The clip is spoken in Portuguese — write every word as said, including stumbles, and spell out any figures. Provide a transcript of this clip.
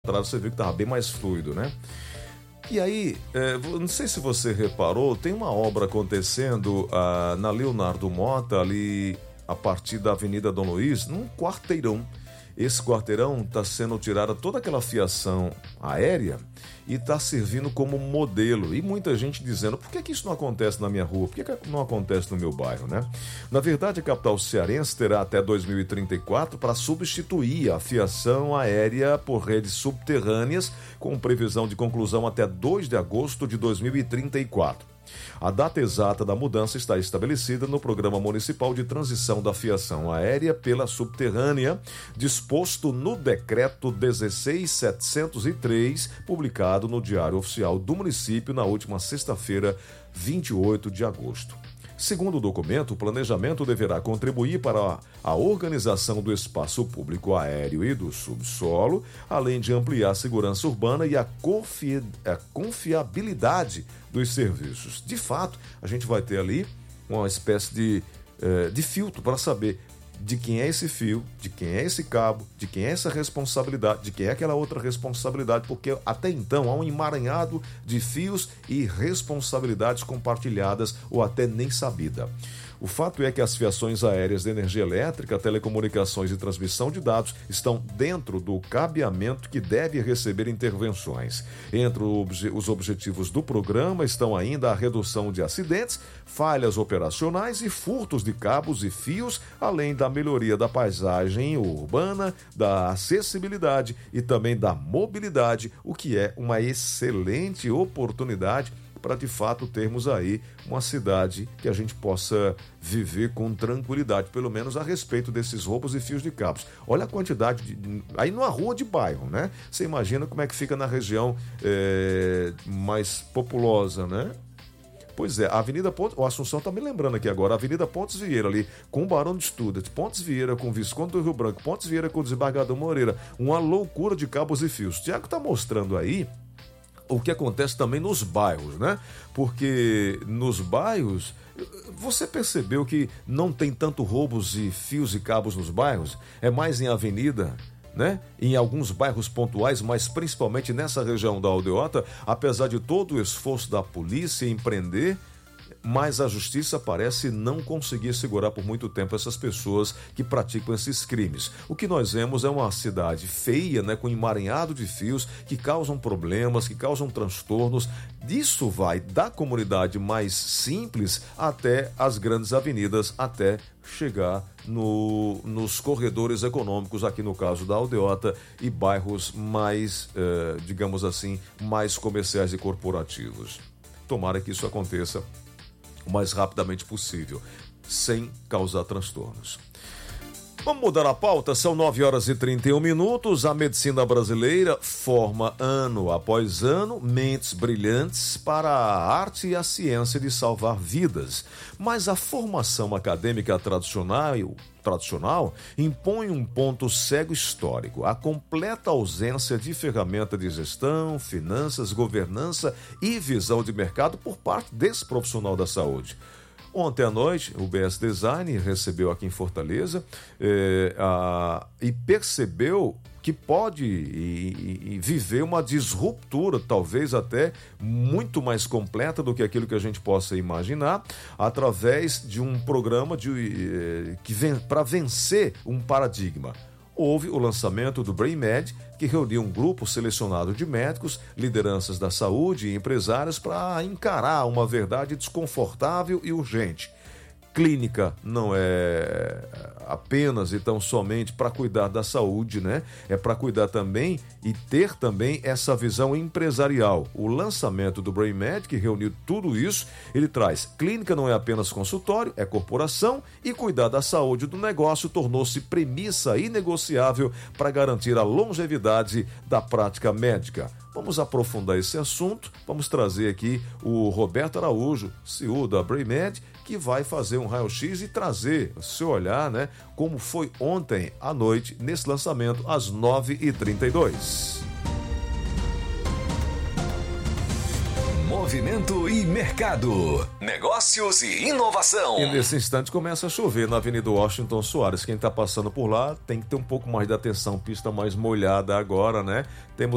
Você viu que estava bem mais fluido, né? E aí, é, não sei se você reparou, tem uma obra acontecendo ah, na Leonardo Mota, ali a partir da Avenida Dom Luiz, num quarteirão. Esse quarteirão está sendo tirada toda aquela fiação aérea e está servindo como modelo. E muita gente dizendo, por que, que isso não acontece na minha rua? Por que, que não acontece no meu bairro, né? Na verdade, a capital cearense terá até dois mil e trinta e quatro para substituir a fiação aérea por redes subterrâneas, com previsão de conclusão até dois de agosto de dois mil e trinta e quatro. A data exata da mudança está estabelecida no Programa Municipal de Transição da Fiação Aérea pela Subterrânea, disposto no Decreto dezesseis mil setecentos e três, publicado no Diário Oficial do Município na última sexta-feira, vinte e oito de agosto. Segundo o documento, o planejamento deverá contribuir para a organização do espaço público aéreo e do subsolo, além de ampliar a segurança urbana e a, confi- a confiabilidade dos serviços. De fato, a gente vai ter ali uma espécie de, eh, de filtro para saber de quem é esse fio, de quem é esse cabo, de quem é essa responsabilidade, de quem é aquela outra responsabilidade, porque até então há um emaranhado de fios e responsabilidades compartilhadas ou até nem sabida. O fato é que as fiações aéreas de energia elétrica, telecomunicações e transmissão de dados estão dentro do cabeamento que deve receber intervenções. Entre os objetivos do programa estão ainda a redução de acidentes, falhas operacionais e furtos de cabos e fios, além da melhoria da paisagem urbana, da acessibilidade e também da mobilidade, o que é uma excelente oportunidade para de fato termos aí uma cidade que a gente possa viver com tranquilidade, pelo menos a respeito desses roubos e fios de cabos. Olha a quantidade, de, aí numa rua de bairro, né? Você imagina como é que fica na região é, mais populosa, né? Pois é, a Avenida Pontes, o Assunção está me lembrando aqui agora, a Avenida Pontes Vieira ali, com o Barão de Estudas, Pontes Vieira com o Visconde do Rio Branco, Pontes Vieira com o Desembargador Moreira, uma loucura de cabos e fios. O Tiago está mostrando aí o que acontece também nos bairros, né? Porque nos bairros, você percebeu que não tem tanto roubos e fios e cabos nos bairros? É mais em avenida, né? Em alguns bairros pontuais, mas principalmente nessa região da Aldeota, apesar de todo o esforço da polícia em prender, mas a justiça parece não conseguir segurar por muito tempo essas pessoas que praticam esses crimes. O que nós vemos é uma cidade feia, né, com emaranhado de fios que causam problemas, que causam transtornos. Isso vai da comunidade mais simples até as grandes avenidas, até chegar no, nos corredores econômicos, aqui no caso da Aldeota, e bairros mais, eh, digamos assim, mais comerciais e corporativos. Tomara que isso aconteça o mais rapidamente possível, sem causar transtornos. Vamos mudar a pauta, são nove horas e trinta e um minutos. A medicina brasileira forma ano após ano mentes brilhantes para a arte e a ciência de salvar vidas. Mas a formação acadêmica tradicional, tradicional impõe um ponto cego histórico: a completa ausência de ferramenta de gestão, finanças, governança e visão de mercado por parte desse profissional da saúde. Ontem à noite, o B S Design recebeu aqui em Fortaleza é, a, e percebeu que pode e, e, e viver uma disruptura, talvez até muito mais completa do que aquilo que a gente possa imaginar, através de um programa de, eh, que vem para vencer um paradigma. Houve o lançamento do BrainMed, que reuniu um grupo selecionado de médicos, lideranças da saúde e empresários para encarar uma verdade desconfortável e urgente. Clínica não é apenas e tão somente para cuidar da saúde, né? É para cuidar também e ter também essa visão empresarial. O lançamento do BrainMed, que reuniu tudo isso, ele traz: clínica não é apenas consultório, é corporação, e cuidar da saúde do negócio tornou-se premissa inegociável para garantir a longevidade da prática médica. Vamos aprofundar esse assunto, vamos trazer aqui o Roberto Araújo, C E O da BrainMed, que vai fazer um raio-x e trazer o seu olhar, né, como foi ontem à noite, nesse lançamento, às nove e trinta e dois. Movimento e mercado, negócios e inovação. E nesse instante começa a chover na Avenida Washington Soares. Quem está passando por lá tem que ter um pouco mais de atenção, pista mais molhada agora, né? Temos